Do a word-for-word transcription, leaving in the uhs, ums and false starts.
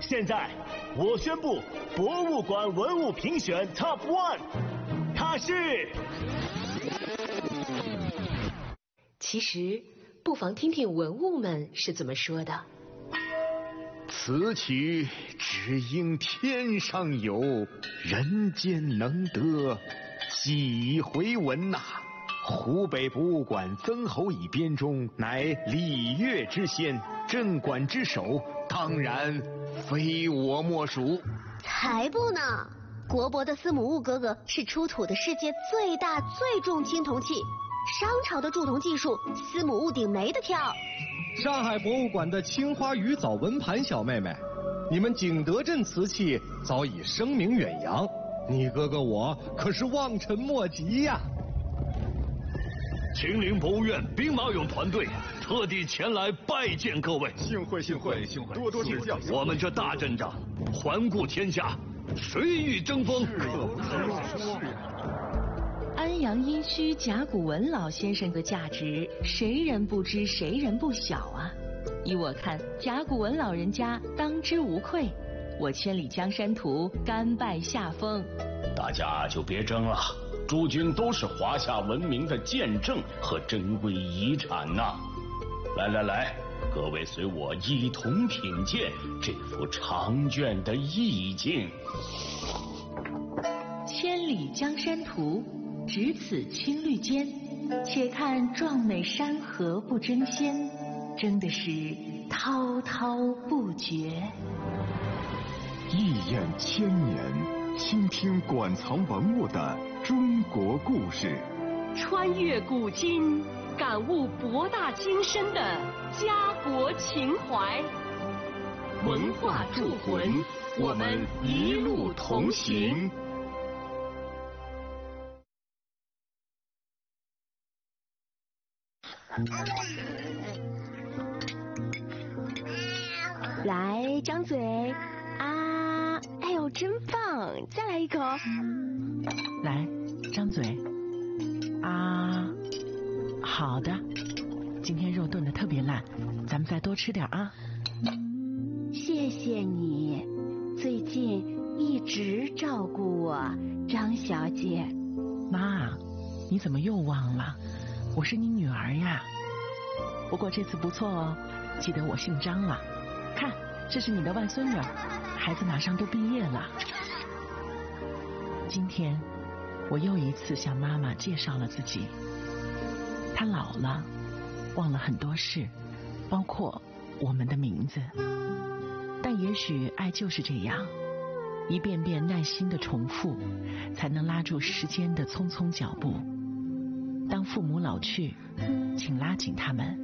现在我宣布博物馆文物评选 Top One， 它是。 其实不妨听听文物们是怎么说的。 此曲只应天上有，人间能得几回闻呐、啊！湖北博物馆曾侯乙编中，乃礼乐之先，镇馆之首，当然非我莫属。 才不呢！国博的司母戊哥哥是出土的世界最大最重青铜器，商朝的铸铜技术，司母戊鼎没得挑。 上海博物馆的青花鱼藻纹盘小妹妹，你们景德镇瓷器早已声名远扬，你哥哥我可是望尘莫及呀、啊！ 秦陵博物院兵马俑团队特地前来拜见各位， 幸会幸会幸会，多多指教。 我们这大阵仗，环顾天下，谁与争锋？ 安阳殷墟甲骨文老先生的价值，谁人不知，谁人不晓啊！依我看，甲骨文老人家当之无愧。我千里江山图，甘拜下风。 大家就别争了，诸君都是华夏文明的见证和珍贵遗产呐、啊！来来来，各位随我一同品鉴这幅长卷的意境。 千里江山图，只此青绿间，且看壮美山河不争先，争的是滔滔不绝。 一眼千年，倾听馆藏文物的中国故事， 穿越古今，感悟博大精深的家国情怀。文化铸魂，我们一路同行。 来，张嘴啊！哎呦，真棒！再来一口。 来，张嘴啊！好的，今天肉炖得特别烂，咱们再多吃点啊。 谢谢你，最近一直照顾我，张小姐。 妈，你怎么又忘了？我是你女儿呀。不过这次不错哦，记得我姓张了。看，这是你的外孙女，孩子马上都毕业了。今天我又一次向妈妈介绍了自己。她老了，忘了很多事，包括我们的名字。但也许爱就是这样，一遍遍耐心的重复，才能拉住时间的匆匆脚步。当父母老去，请拉紧他们，